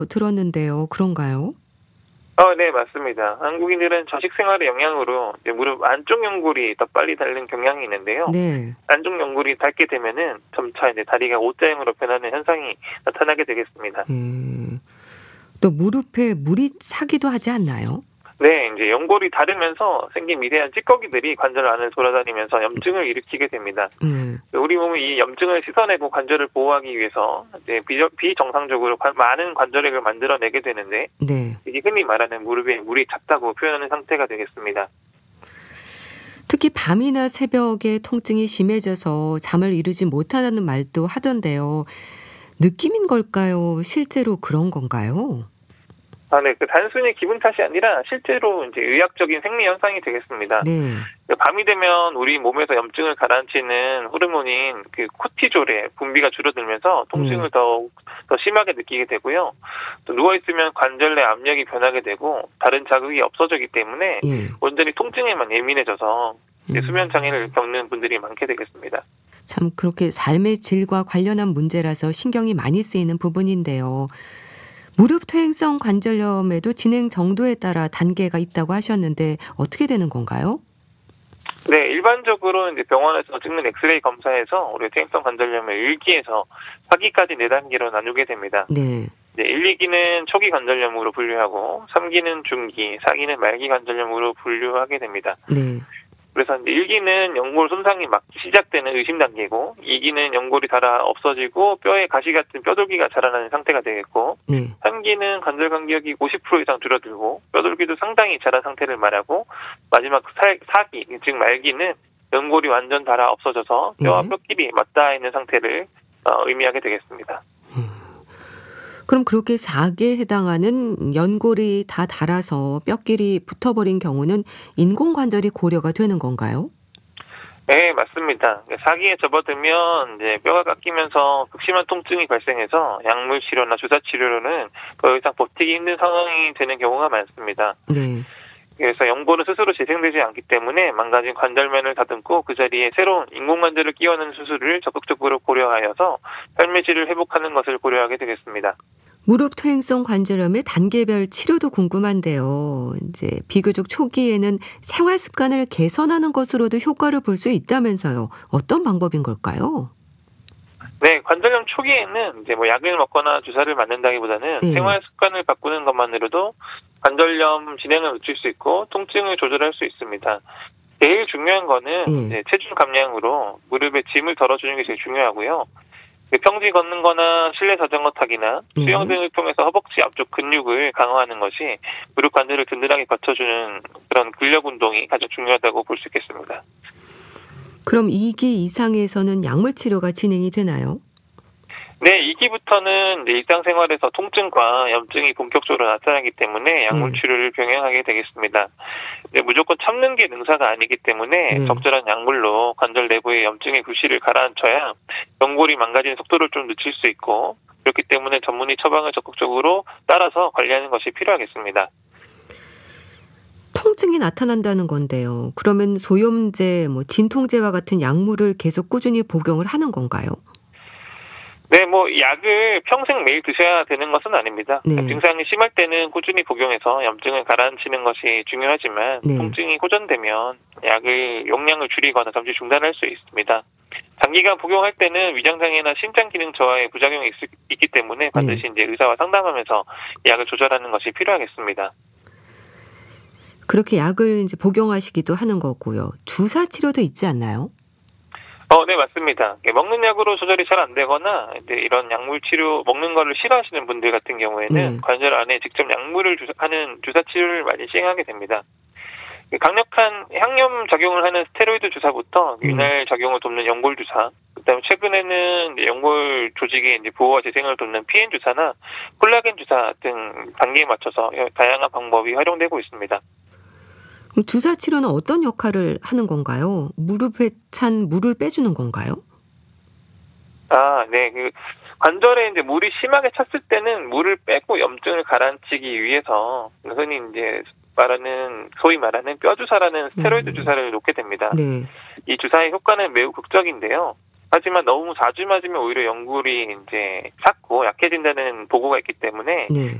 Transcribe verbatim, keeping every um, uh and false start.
들었는데요. 그런가요? 어 네 맞습니다. 한국인들은 저식 생활의 영향으로 이제 무릎 안쪽 연골이 더 빨리 닳는 경향이 있는데요. 네. 안쪽 연골이 닳게 되면은 점차 이제 다리가 오자형으로 변하는 현상이 나타나게 되겠습니다. 음. 또 무릎에 물이 차기도 하지 않나요? 네. 인제 연골이 닳으면서 생긴 미세한 찌꺼기들이 관절 안을 돌아다니면서 염증을 일으키게 됩니다. 음. 우리 몸은 이 염증을 씻어내고 관절을 보호하기 위해서 이제 비정 비정상적으로 관 많은 관절액을 만들어내게 되는데 네. 이게 흔히 말하는 무릎에 물이 찼다고 표현하는 상태가 되겠습니다. 특히 밤이나 새벽에 통증이 심해져서 잠을 이루지 못한다는 말도 하던데요. 느낌인 걸까요? 실제로 그런 건가요? 아 네. 그 단순히 기분 탓이 아니라 실제로 인제 의학적인 생리 현상이 되겠습니다. 네. 그 밤이 되면 우리 몸에서 염증을 가라앉히는 호르몬인 그 코티졸의 분비가 줄어들면서 네. 통증을 더욱 더 심하게 느끼게 되고요. 또 누워 있으면 관절 내 압력이 변하게 되고 다른 자극이 없어지기 때문에 예. 온전히 통증에만 예민해져서 이제 수면 장애를 음. 겪는 분들이 많게 되겠습니다. 참 그렇게 삶의 질과 관련한 문제라서 신경이 많이 쓰이는 부분인데요. 무릎 퇴행성 관절염에도 진행 정도에 따라 단계가 있다고 하셨는데 어떻게 되는 건가요? 네. 일반적으로 인제 병원에서 찍는 엑스레이 검사에서 우리 퇴행성 관절염을 일 기에서 사 기까지 네 단계로 나누게 됩니다. 네. 이제 일, 이 기는 초기 관절염으로 분류하고 삼 기는 중기, 사 기는 말기 관절염으로 분류하게 됩니다. 네. 그래서 인제 일 기는 연골 손상이 막 시작되는 의심 단계고 이 기는 연골이 닳아 없어지고 뼈에 가시 같은 뼈돌기가 자라나는 상태가 되겠고 네. 삼 기는 관절 간격이 오십 퍼센트 이상 줄어들고 뼈돌기도 상당히 자란 상태를 말하고 마지막 사 사 기 즉 말기는 연골이 완전 닳아 없어져서 뼈와 예. 뼈끼리 맞닿아 있는 상태를 어 의미하게 되겠습니다. 음. 그럼 그렇게 사 기에 해당하는 연골이 다 닳아서 뼈끼리 붙어버린 경우는 인공관절이 고려가 되는 건가요? 네 맞습니다. 사 기에 접어들면 이제 뼈가 깎이면서 극심한 통증이 발생해서 약물 치료나 주사 치료로는 더 이상 버티기 힘든 상황이 되는 경우가 많습니다. 네. 그래서 연골은 스스로 재생되지 않기 때문에 망가진 관절면을 다듬고 그 자리에 새로운 인공관절을 끼워넣는 수술을 적극적으로 고려하여서 삶의 질을 회복하는 것을 고려하게 되겠습니다. 무릎 퇴행성 관절염의 단계별 치료도 궁금한데요. 인제 비교적 초기에는 생활 습관을 개선하는 것으로도 효과를 볼 수 있다면서요. 어떤 방법인 걸까요? 네. 관절염 초기에는 이제 뭐 약을 먹거나 주사를 맞는다기보다는 예. 생활 습관을 바꾸는 것만으로도 관절염 진행을 늦출 수 있고 통증을 조절할 수 있습니다. 제일 중요한 거는 예. 이제 체중 감량으로 무릎에 짐을 덜어주는 게 제일 중요하고요. 그 평지 걷는 거나 실내 자전거 타기나 수영 네. 등을 통해서 허벅지 앞쪽 근육을 강화하는 것이 무릎 관절을 든든하게 받쳐주는 그런 근력 운동이 가장 중요하다고 볼 수 있겠습니다. 그럼 이 기 이상에서는 약물 치료가 진행이 되나요? 네. 이 기부터는 이제 일상생활에서 통증과 염증이 본격적으로 나타나기 때문에 약물 네. 치료를 병행하게 되겠습니다. 네 무조건 참는 게 능사가 아니기 때문에 네. 적절한 약물로 관절 내부의 염증의 불씨를 가라앉혀야 연골이 망가지는 속도를 좀 늦출 수 있고 그렇기 때문에 전문의 처방을 적극적으로 따라서 관리하는 것이 필요하겠습니다. 통증이 나타난다는 건데요. 그러면 소염제 뭐 진통제와 같은 약물을 계속 꾸준히 복용을 하는 건가요? 네. 뭐 약을 평생 매일 드셔야 되는 것은 아닙니다. 네. 증상이 심할 때는 꾸준히 복용해서 염증을 가라앉히는 것이 중요하지만 네. 통증이 호전되면 약을 용량을 줄이거나 잠시 중단할 수 있습니다. 장기간 복용할 때는 위장장애나 심장 기능 저하의 부작용이 있 있기 때문에 반드시 네. 인제 의사와 상담하면서 약을 조절하는 것이 필요하겠습니다. 그렇게 약을 인제 복용하시기도 하는 거고요. 주사 치료도 있지 않나요? 어 네 맞습니다. 예 먹는 약으로 조절이 잘 안 되거나 이제 이런 약물 치료 먹는 거를 싫어하시는 분들 같은 경우에는 네. 관절 안에 직접 약물을 주사 하는 주사 치료를 많이 시행하게 됩니다. 그 강력한 항염 작용을 하는 스테로이드 주사부터 네. 윤활 작용을 돕는 연골 주사, 그다음에 최근에는 이제 연골 조직의 이제 보호와 재생을 돕는 피엔 주사나 콜라겐 주사 등 단계에 맞춰서 여 다양한 방법이 활용되고 있습니다. 그럼 주사 치료는 어떤 역할을 하는 건가요? 무릎에 찬 물을 빼주는 건가요? 아 네. 그 관절에 인제 물이 심하게 찼을 때는 물을 빼고 염증을 가라앉히기 위해서 흔히 인제 말하는 소위 말하는 뼈 주사라는 스테로이드 음. 주사를 놓게 됩니다. 네. 이 주사의 효과는 매우 극적인데요. 하지만 너무 자주 맞으면 오히려 연골이 이제 삭고 약해진다는 보고가 있기 때문에 네.